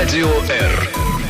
Радио Р.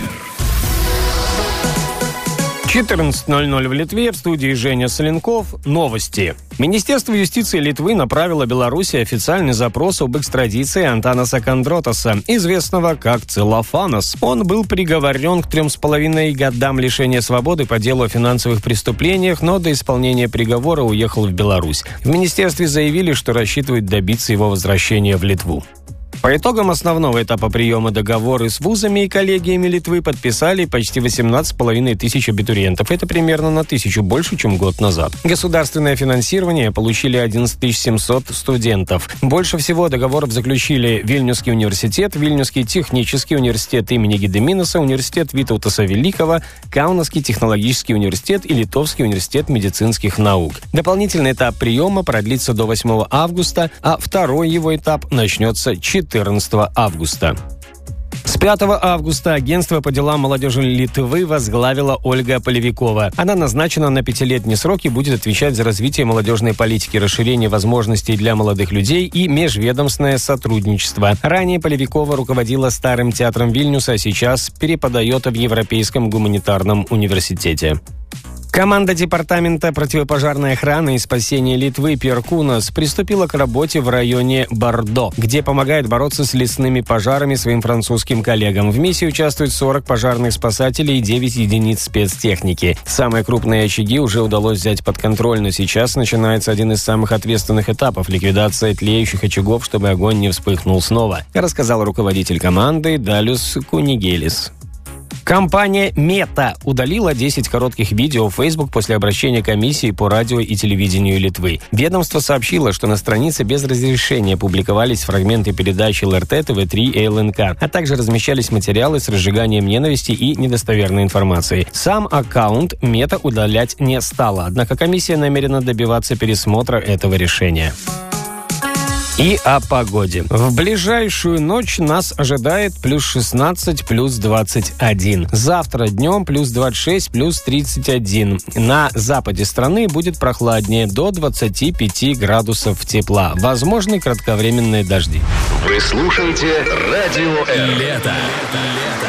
14:00 в Литве. В студии Женя Соленков. Новости. Министерство юстиции Литвы направило Беларуси официальный запрос об экстрадиции Антанаса Кондротаса, известного как Целлофанос. Он был приговорен к 3,5 годам лишения свободы по делу о финансовых преступлениях, но до исполнения приговора уехал в Беларусь. В министерстве заявили, что рассчитывают добиться его возвращения в Литву. По итогам основного этапа приема договоры с вузами и коллегиями Литвы подписали почти 18,5 тысяч абитуриентов. Это примерно на 1000 больше, чем год назад. Государственное финансирование получили 11 700 студентов. Больше всего договоров заключили Вильнюсский университет, Вильнюсский технический университет имени Гедеминаса, университет Витаутаса Великого, Каунасский технологический университет и Литовский университет медицинских наук. Дополнительный этап приема продлится до 8 августа, а второй его этап начнется 14 августа. С 5 августа агентство по делам молодежи Литвы возглавила Ольга Полевикова. Она назначена на 5-летний срок и будет отвечать за развитие молодежной политики, расширение возможностей для молодых людей и межведомственное сотрудничество. Ранее Полевикова руководила Старым театром Вильнюса, а сейчас преподает в Европейском гуманитарном университете. Команда Департамента противопожарной охраны и спасения Литвы «Перкунас» приступила к работе в районе Бордо, где помогает бороться с лесными пожарами своим французским коллегам. В миссии участвуют 40 пожарных спасателей и 9 единиц спецтехники. Самые крупные очаги уже удалось взять под контроль, но сейчас начинается один из самых ответственных этапов – ликвидация тлеющих очагов, чтобы огонь не вспыхнул снова, рассказал руководитель команды Далюс Кунигелис. Компания Мета удалила 10 коротких видео в Facebook после обращения комиссии по радио и телевидению Литвы. Ведомство сообщило, что на странице без разрешения публиковались фрагменты передачи ЛРТ, ТВ3 и ЛНК, а также размещались материалы с разжиганием ненависти и недостоверной информации. Сам аккаунт Мета удалять не стала, однако комиссия намерена добиваться пересмотра этого решения. И о погоде. В ближайшую ночь нас ожидает плюс 16, плюс 21. Завтра днем плюс 26, плюс 31. На западе страны будет прохладнее, до 25 градусов тепла. Возможны кратковременные дожди. Вы слушаете Радио Р. Лето.